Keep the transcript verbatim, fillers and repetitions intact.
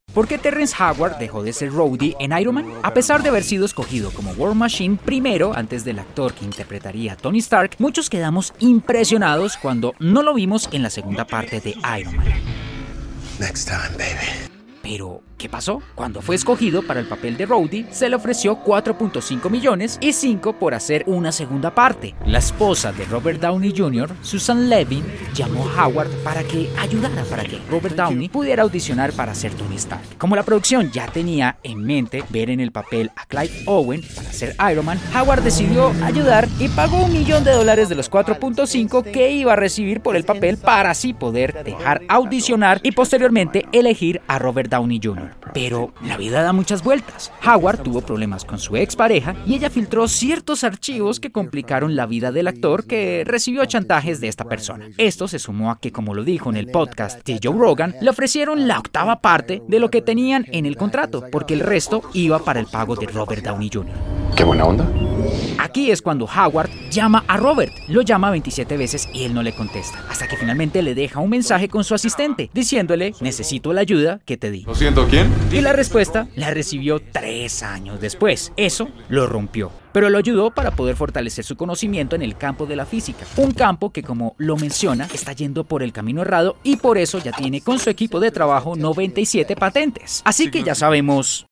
¿Por qué Terrence Howard dejó de ser Rhodey en Iron Man? A pesar de haber sido escogido como War Machine primero antes del actor que interpretaría a Tony Stark, muchos quedamos impresionados cuando no lo vimos en la segunda parte de Iron Man. Next time, baby. Pero, ¿qué pasó? Cuando fue escogido para el papel de Rhodey, se le ofreció cuatro punto cinco millones y cinco por hacer una segunda parte. La esposa de Robert Downey junior, Susan Levin, llamó a Howard para que ayudara para que Robert Downey pudiera audicionar para ser Tony Stark. Como la producción ya tenía en mente ver en el papel a Clive Owen para ser Iron Man, Howard decidió ayudar y pagó un millón de dólares de los cuatro punto cinco que iba a recibir por el papel para así poder dejar audicionar y posteriormente elegir a Robert Downey junior Pero la vida da muchas vueltas. Howard tuvo problemas con su expareja y ella filtró ciertos archivos que complicaron la vida del actor, que recibió chantajes de esta persona. Esto se sumó a que, como lo dijo en el podcast de Joe Rogan, le ofrecieron la octava parte de lo que tenían en el contrato, porque el resto iba para el pago de Robert Downey junior ¿Qué buena onda? Aquí es cuando Howard llama a Robert. Lo llama veintisiete veces y él no le contesta, hasta que finalmente le deja un mensaje con su asistente, diciéndole: necesito la ayuda que te di. ¿Lo siento, quién? Y la respuesta la recibió tres años después. Eso lo rompió, pero lo ayudó para poder fortalecer su conocimiento en el campo de la física. Un campo que, como lo menciona, está yendo por el camino errado y por eso ya tiene con su equipo de trabajo noventa y siete patentes. Así que ya sabemos